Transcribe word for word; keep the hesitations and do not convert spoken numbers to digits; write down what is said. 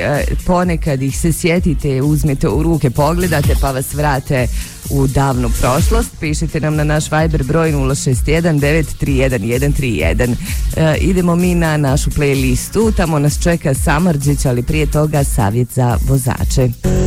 e, ponekad ih se sjetite, uzmete u ruke, pogledate pa vas vrate u davnu prošlost. Pišite nam na naš Viber broj nula šest jedan devet tri jedan jedan tri jedan. E, idemo mi na našu playlistu, tamo nas čeka Samardžić, ali prije toga savjet za vozače.